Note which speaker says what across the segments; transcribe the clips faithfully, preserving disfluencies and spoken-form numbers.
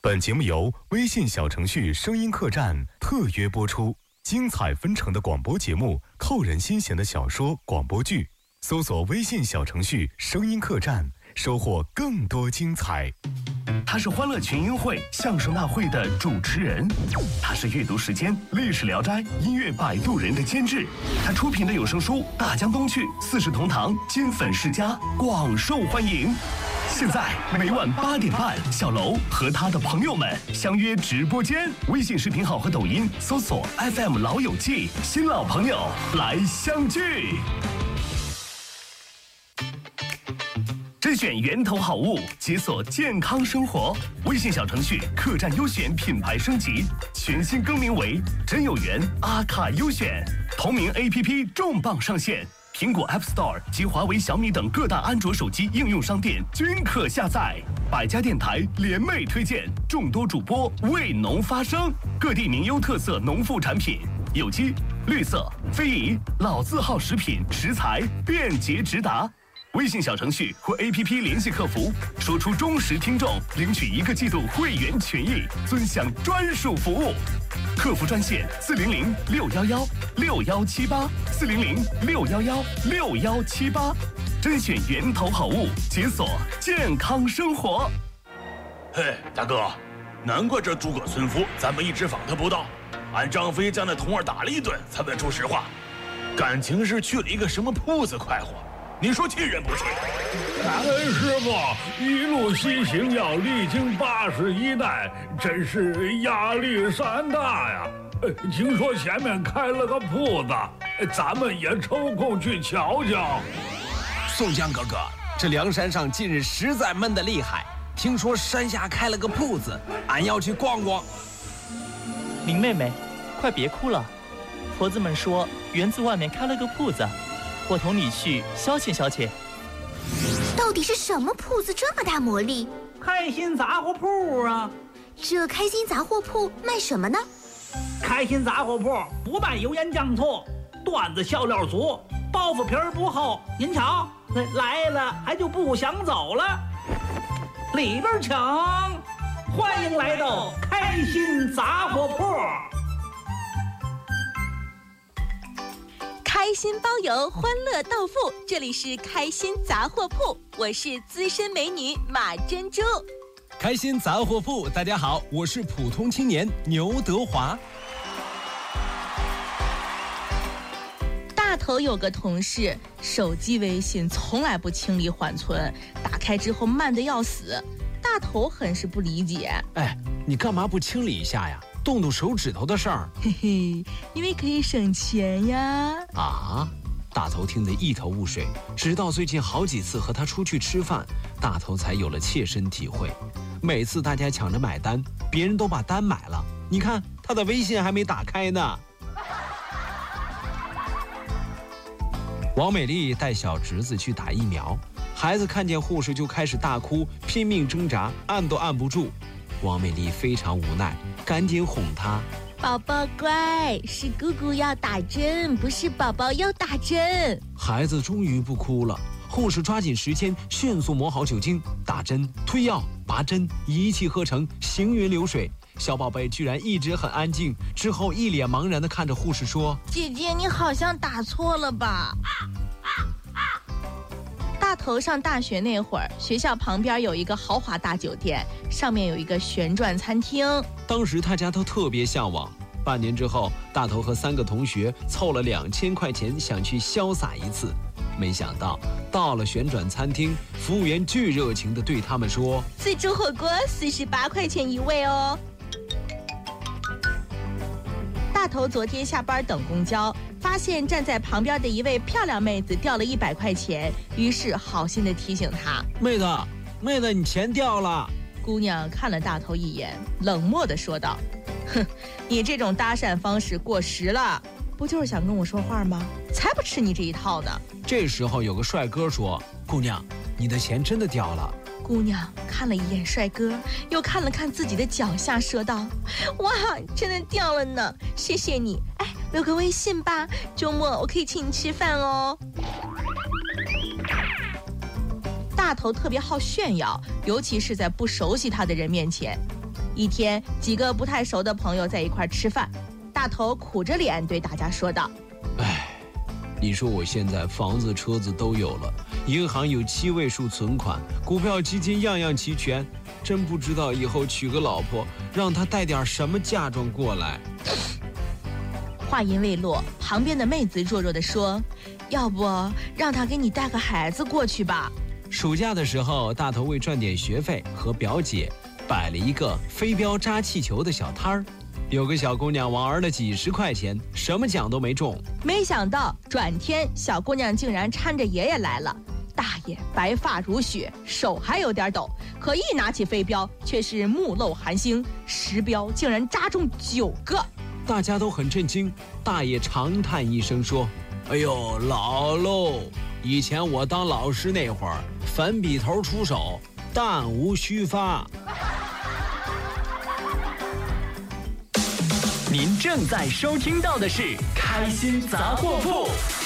Speaker 1: 本节目由微信小程序声音客栈特约播出，精彩纷呈的广播节目，扣人心弦的小说、广播剧，搜索微信小程序声音客栈，收获更多精彩。
Speaker 2: 他是欢乐群英会相声大会的主持人，他是阅读时间历史聊斋音乐摆渡人的监制，他出品的有声书《大江东去》四世同堂金粉世家广受欢迎。现在每晚八点半，小楼和他的朋友们相约直播间，微信视频号和抖音搜索 F M 老友记，新老朋友来相聚。甄选源头好物，解锁健康生活。微信小程序客栈优选品牌升级，全新更名为真有缘阿卡优选。同名 A P P 重磅上线，苹果 App Store 及华为、小米等各大安卓手机应用商店均可下载。百家电台联袂推荐，众多主播为农发声，各地名优特色农副产品，有机、绿色、非遗、老字号食品食材便捷直达。微信小程序或 A P P 联系客服，说出忠实听众，领取一个季度会员权益，尊享专属服务。客服专线四零零六幺幺六幺七八四零零六幺幺六幺七八，甄选源头好物，解锁健康生活。
Speaker 3: 嘿，大哥，难怪这诸葛村夫咱们一直访他不到，俺张飞将那童儿打了一顿，才问出实话，感情是去了一个什么铺子快活。你说气人不气？
Speaker 4: 俺师傅一路西行要历经八十一难，真是压力山大呀！听说前面开了个铺子，咱们也抽空去瞧瞧。
Speaker 5: 宋江哥哥，这梁山上近日实在闷得厉害，听说山下开了个铺子，俺要去逛逛。
Speaker 6: 林妹妹，快别哭了，婆子们说园子外面开了个铺子。我同你去消遣消遣。
Speaker 7: 到底是什么铺子这么大魔力？
Speaker 8: 开心杂货铺啊！
Speaker 7: 这开心杂货铺卖什么呢？
Speaker 8: 开心杂货铺不卖油盐酱醋，段子笑料足，包袱皮儿不厚。您瞧，来了还就不想走了。里边请，欢迎来到开心杂货铺。
Speaker 9: 开心包邮，欢乐到付，这里是开心杂货铺，我是资深美女马珍珠。
Speaker 5: 开心杂货铺，大家好，我是普通青年牛德华。
Speaker 9: 大头有个同事，手机微信从来不清理缓存，打开之后慢得要死。大头很是不理解，
Speaker 5: 哎，你干嘛不清理一下呀？动动手指头的事儿，
Speaker 9: 嘿嘿，因为可以省钱呀！
Speaker 5: 啊，大头听得一头雾水，直到最近好几次和他出去吃饭，大头才有了切身体会。每次大家抢着买单，别人都把单买了，你看他的微信还没打开呢。王美丽带小侄子去打疫苗，孩子看见护士就开始大哭，拼命挣扎，按都按不住。王美丽非常无奈，赶紧哄他：
Speaker 9: 宝宝乖，是姑姑要打针，不是宝宝要打针。
Speaker 5: 孩子终于不哭了，护士抓紧时间，迅速抹好酒精，打针、推药、拔针，一气呵成，行云流水。小宝贝居然一直很安静，之后一脸茫然地看着护士说：
Speaker 9: 姐姐，你好像打错了吧？大头上大学那会儿，学校旁边有一个豪华大酒店，上面有一个旋转餐厅。
Speaker 5: 当时大家都特别向往。半年之后，大头和三个同学凑了两千块钱，想去潇洒一次。没想到到了旋转餐厅，服务员巨热情地对他们说：
Speaker 9: 自助火锅四十八块钱一位哦。大头昨天下班等公交，发现站在旁边的一位漂亮妹子掉了一百块钱，于是好心地提醒她：
Speaker 5: 妹子，妹子，你钱掉了。
Speaker 9: 姑娘看了大头一眼，冷漠地说道：哼，你这种搭讪方式过时了，不就是想跟我说话吗？才不吃你这一套呢。
Speaker 5: 这时候有个帅哥说：姑娘，你的钱真的掉了。
Speaker 9: 姑娘看了一眼帅哥，又看了看自己的脚下，说道：哇，真的掉了呢，谢谢你。哎，留个微信吧，周末我可以请你吃饭哦。大头特别好炫耀，尤其是在不熟悉他的人面前。 一天，几个不太熟的朋友在一块吃饭，大头苦着脸对大家说道：
Speaker 5: 哎，你说我现在房子车子都有了，银行有七位数存款，股票基金样样齐全，真不知道以后娶个老婆让她带点什么嫁妆过来。
Speaker 9: 话音未落，旁边的妹子弱弱地说：要不让他给你带个孩子过去吧。
Speaker 5: 暑假的时候，大头为赚点学费，和表姐摆了一个飞镖扎气球的小摊儿。有个小姑娘玩了几十块钱，什么奖都没中。
Speaker 9: 没想到转天小姑娘竟然搀着爷爷来了。大爷白发如雪，手还有点抖，可一拿起飞镖却是目露寒星，十镖竟然扎中九个。
Speaker 5: 大家都很震惊，大爷长叹一声说：哎呦，老喽！以前我当老师那会儿，粉笔头出手，弹无虚发。
Speaker 2: 您正在收听到的是《开心杂货铺》，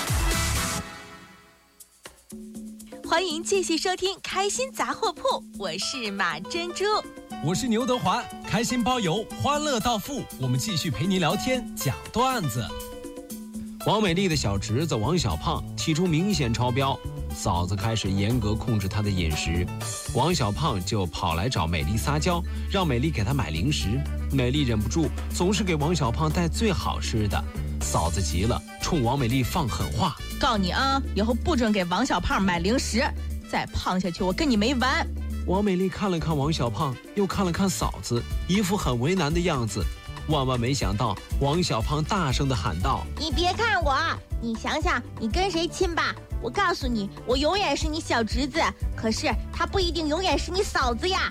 Speaker 9: 欢迎继续收听《开心杂货铺》，我是马珍珠。
Speaker 10: 我是牛德华，开心包邮，欢乐到付。我们继续陪您聊天，讲段子。
Speaker 5: 王美丽的小侄子王小胖体重明显超标，嫂子开始严格控制他的饮食。王小胖就跑来找美丽撒娇，让美丽给他买零食。美丽忍不住，总是给王小胖带最好吃的。嫂子急了，冲王美丽放狠话：
Speaker 9: 告你啊，以后不准给王小胖买零食，再胖下去我跟你没完。
Speaker 5: 王美丽看了看王小胖，又看了看嫂子，一副很为难的样子。万万没想到，王小胖大声地喊道：
Speaker 7: 你别看我，你想想你跟谁亲吧。我告诉你，我永远是你小侄子，可是他不一定永远是你嫂子呀。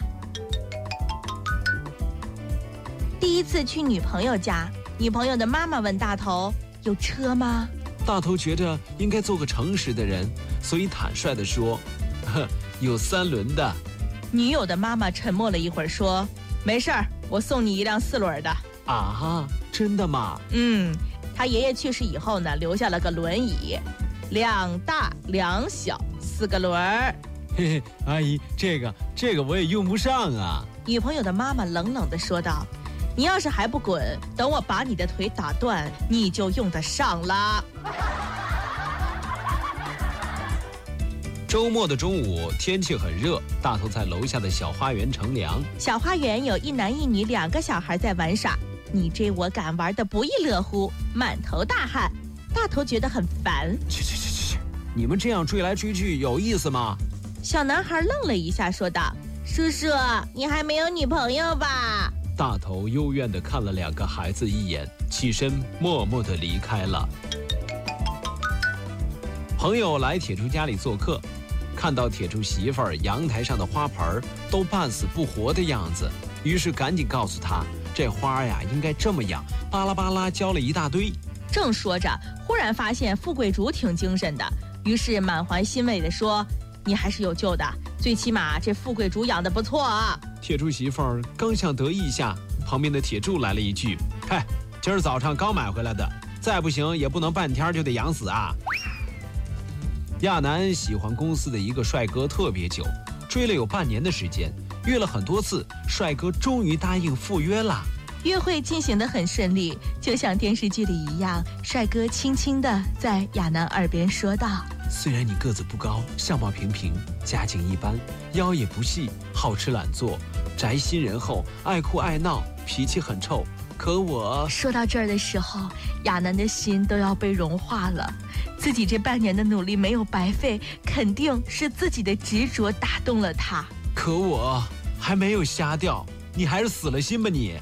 Speaker 9: 第一次去女朋友家，女朋友的妈妈问大头：有车吗？
Speaker 5: 大头觉着应该做个诚实的人，所以坦率地说：呵，有三轮的。
Speaker 9: 女友的妈妈沉默了一会儿说：没事儿，我送你一辆四轮的。
Speaker 5: 啊，真的吗？
Speaker 9: 嗯，他爷爷去世以后呢，留下了个轮椅，两大两小四个轮儿。
Speaker 5: 嘿嘿，阿姨，这个这个我也用不上啊。
Speaker 9: 女朋友的妈妈冷冷地说道：你要是还不滚，等我把你的腿打断，你就用得上了。
Speaker 5: 周末的中午，天气很热，大头在楼下的小花园乘凉。
Speaker 9: 小花园有一男一女两个小孩在玩耍，你追我赶，玩得不亦乐乎，满头大汗。大头觉得很烦。
Speaker 5: 去去去去去，你们这样追来追去有意思吗？
Speaker 9: 小男孩愣了一下，说道：叔叔，你还没有女朋友吧？
Speaker 5: 大头幽怨地看了两个孩子一眼，起身默默地离开了。朋友来铁柱家里做客，看到铁柱媳妇儿阳台上的花盆都半死不活的样子，于是赶紧告诉他，这花呀应该这么养，巴拉巴拉教了一大堆。
Speaker 9: 正说着，忽然发现富贵竹挺精神的，于是满怀欣慰地说：你还是有救的，最起码这富贵竹养得不错啊。
Speaker 5: 铁柱媳妇儿刚想得意一下，旁边的铁柱来了一句：嗨，今儿早上刚买回来的，再不行也不能半天就得养死啊。亚楠喜欢公司的一个帅哥特别久，追了有半年的时间，约了很多次，帅哥终于答应赴约了。
Speaker 9: 约会进行得很顺利，就像电视剧里一样，帅哥轻轻地在亚楠耳边说道：
Speaker 5: 虽然你个子不高，相貌平平，家境一般，腰也不细，好吃懒做，宅心仁厚，爱哭爱闹，脾气很臭，可我……
Speaker 9: 说到这儿的时候，亚楠的心都要被融化了。自己这半年的努力没有白费，肯定是自己的执着打动了他。
Speaker 5: 可我还没有瞎掉，你还是死了心吧你。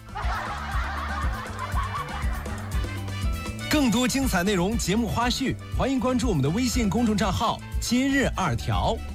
Speaker 10: 更多精彩内容、节目花絮，欢迎关注我们的微信公众账号“今日二条”。